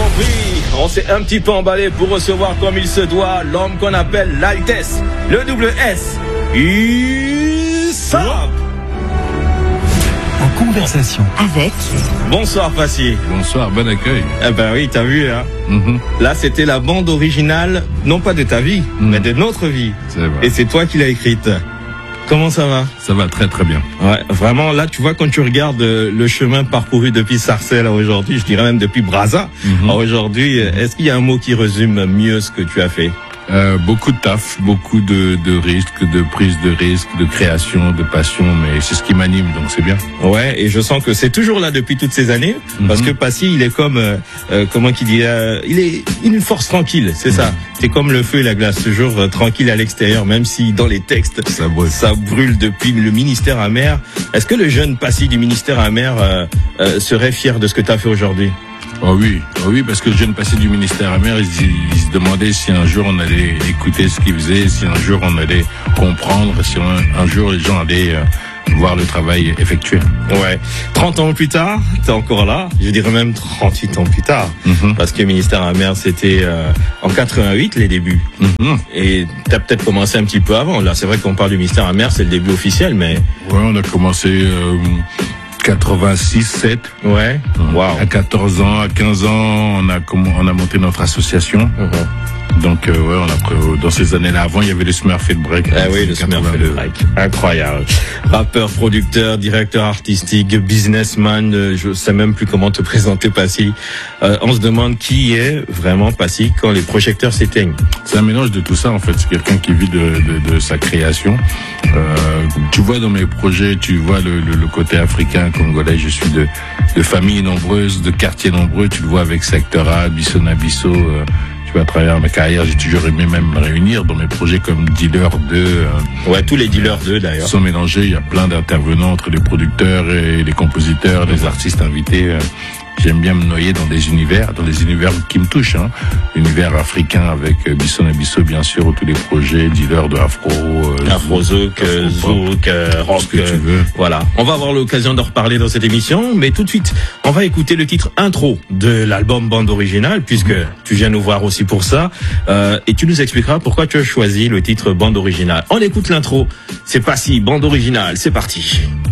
compris, on s'est un petit peu emballé pour recevoir comme il se doit l'homme qu'on appelle l'Altesse, le double S, Issap. En conversation avec... Bonsoir Passy. Bonsoir, bon accueil. Eh ben oui, t'as vu hein. Là c'était la bande originale, non pas de ta vie, mais de notre vie. C'est vrai. Et c'est toi qui l'as écrite. Comment ça va? Ça va très très bien. Ouais, vraiment là tu vois quand tu regardes le chemin parcouru depuis Sarcelles à aujourd'hui, je dirais même depuis Brazza à aujourd'hui, est-ce qu'il y a un mot qui résume mieux ce que tu as fait? Beaucoup de taf, beaucoup de risques, de prise de risques, de création, de passion, mais c'est ce qui m'anime, donc c'est bien. Ouais, et je sens que c'est toujours là depuis toutes ces années, parce que Passy, il est comme, comment qu'il dit, il est une force tranquille, c'est ça. C'est comme le feu et la glace, toujours tranquille à l'extérieur, même si dans les textes, ça brûle depuis le ministère amer. Est-ce que le jeune Passy du ministère amer serait fier de ce que tu as fait aujourd'hui? Oh oui, parce que le jeune Passy du ministère amer, il se demandait si un jour on allait écouter ce qu'il faisait, si un jour on allait comprendre, si un jour les gens allaient voir le travail effectué. Ouais. 30 ans plus tard, t'es encore là. Je dirais même 38 ans plus tard. Parce que le ministère amer, c'était en 88 les débuts. Et t'as peut-être commencé un petit peu avant. Là, c'est vrai qu'on parle du ministère amer, c'est le début officiel, mais... Ouais, on a commencé... 86-7. Ouais. Wow. À 14 ans, à 15 ans, on a monté notre association. Donc, ouais, dans ces années-là, avant, il y avait le Smurf et le Break. Ah oui, le Smurf et le Break. Incroyable. Rappeur, producteur, directeur artistique, businessman, je sais même plus comment te présenter, Passy. On se demande qui est vraiment Passy quand les projecteurs s'éteignent. C'est un mélange de tout ça, en fait. C'est quelqu'un qui vit de sa création. Tu vois dans mes projets, tu vois le côté africain, congolais. Je suis de familles nombreuses, de quartiers nombreux. Tu le vois avec Secteur A, Bissau. Tu vois, à travers ma carrière, j'ai toujours aimé même me réunir dans mes projets comme Dealer 2. Ouais, tous les Dealers 2 d'ailleurs. Sont mélangés, il y a plein d'intervenants entre les producteurs et les compositeurs, les artistes invités. J'aime bien me noyer dans des univers qui me touchent, hein. L'univers africain avec Bisson et Bissau, bien sûr, tous les projets, Dealer de Afro, Zouk, rock, ce que tu veux. Voilà. On va avoir l'occasion d'en reparler dans cette émission, mais tout de suite, on va écouter le titre intro de l'album bande originale, puisque tu viens nous voir aussi pour ça, et tu nous expliqueras pourquoi tu as choisi le titre bande originale. On écoute l'intro. C'est Passy, bande originale. C'est parti.